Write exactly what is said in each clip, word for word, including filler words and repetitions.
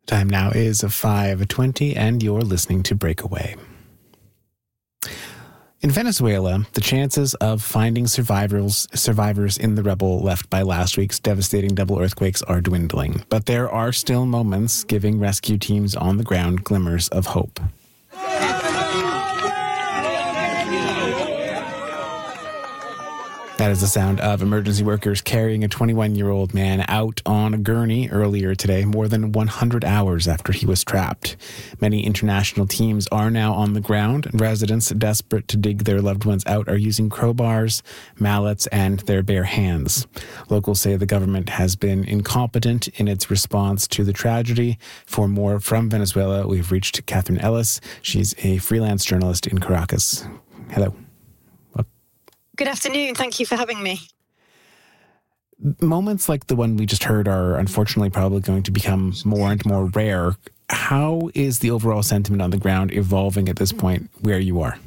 Time now is five twenty, and you're listening to Breakaway. In Venezuela, the chances of finding survivors survivors in the rubble left by last week's devastating double earthquakes are dwindling. But there are still moments giving rescue teams on the ground glimmers of hope. That is the sound of emergency workers carrying a twenty-one-year-old man out on a gurney earlier today, more than one hundred hours after he was trapped. Many international teams are now on the ground, and residents desperate to dig their loved ones out are using crowbars, mallets, and their bare hands. Locals say the government has been incompetent in its response to the tragedy. For more from Venezuela, we've reached Catherine Ellis. She's a freelance journalist in Caracas. Hello. Good afternoon. Thank you for having me. Moments like the one we just heard are unfortunately probably going to become more and more rare. How is the overall sentiment on the ground evolving at this point where you are?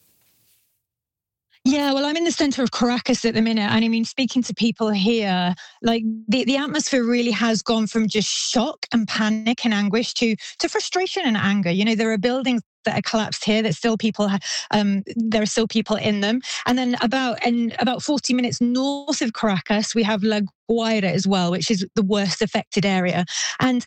Yeah, well, I'm in the center of Caracas at the minute. And I mean, speaking to people here, like the, the atmosphere really has gone from just shock and panic and anguish to, to frustration and anger. You know, there are buildings that are collapsed here that still people, um, there are still people in them. And then about, and about forty minutes north of Caracas, we have La Guaira as well, which is the worst affected area. And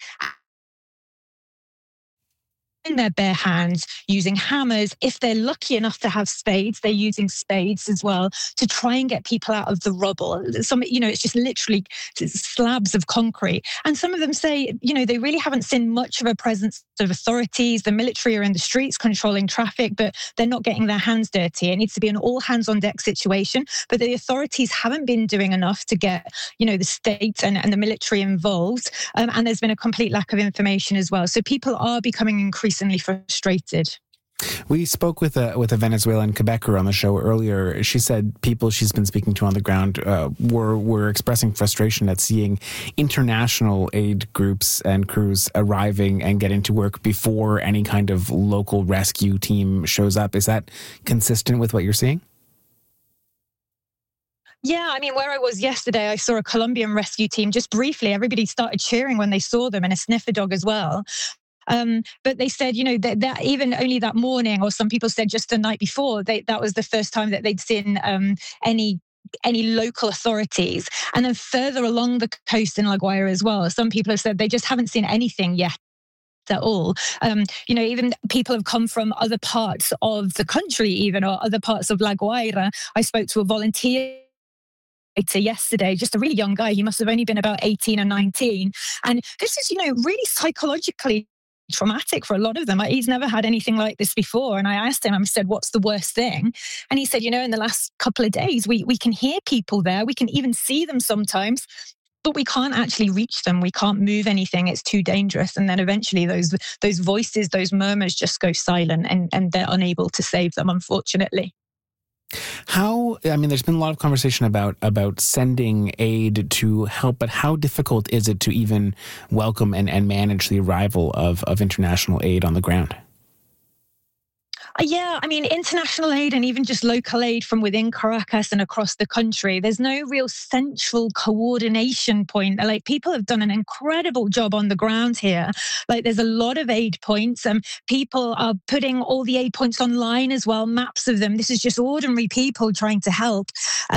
in their bare hands, using hammers. If they're lucky enough to have spades, they're using spades as well to try and get people out of the rubble. Some, you know, it's just literally slabs of concrete. And some of them say, you know, they really haven't seen much of a presence of authorities. The military are in the streets controlling traffic, but they're not getting their hands dirty. It needs to be an all hands on deck situation. But the authorities haven't been doing enough to get, you know, the state and, and the military involved. Um, and there's been a complete lack of information as well. So people are becoming increasingly frustrated. We spoke with a with a Venezuelan Quebecer on the show earlier. She said people she's been speaking to on the ground uh, were were expressing frustration at seeing international aid groups and crews arriving and getting to work before any kind of local rescue team shows up. Is that consistent with what you're seeing? Yeah, I mean, where I was yesterday, I saw a Colombian rescue team. Just briefly, everybody started cheering when they saw them, and a sniffer dog as well. Um, but they said, you know, that, that even only that morning, or some people said just the night before, they, that was the first time that they'd seen um, any any local authorities. And then further along the coast in La Guaira as well, some people have said they just haven't seen anything yet at all. Um, you know, even people have come from other parts of the country, even, or other parts of La Guaira. I spoke to a volunteer yesterday, just a really young guy. He must have only been about eighteen or nineteen. And this is, you know, really psychologically traumatic for a lot of them. He's never had anything like this before. And I asked him, I said, what's the worst thing? And he said, you know, in the last couple of days, we, we can hear people there. We can even see them sometimes, but we can't actually reach them. We can't move anything. It's too dangerous. And then eventually those, those voices, those murmurs just go silent, and, and they're unable to save them, unfortunately. How, I mean, there's been a lot of conversation about about sending aid to help, but how difficult is it to even welcome and, and manage the arrival of, of international aid on the ground? Yeah, I mean, international aid and even just local aid from within Caracas and across the country, there's no real central coordination point. Like, people have done an incredible job on the ground here. Like, there's a lot of aid points, and people are putting all the aid points online as well, maps of them. This is just ordinary people trying to help.